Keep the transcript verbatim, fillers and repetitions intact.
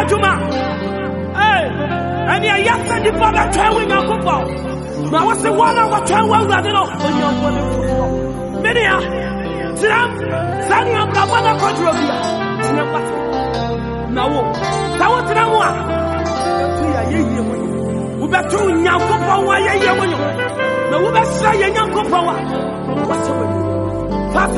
Juma. Hey, and ya yasa di baba twa nya kopo. Na wose wala wa twa wa urade no onye onye. Many ya. Tiram, sani amka bana kodro bia. Tiram pata. Na wo. Sa wo tiram wa. Tu ya yeye wo. Wo be tu nya kopo wa yeye wo. Na wo be sra ye nya kopo wa. Wase wo. Fast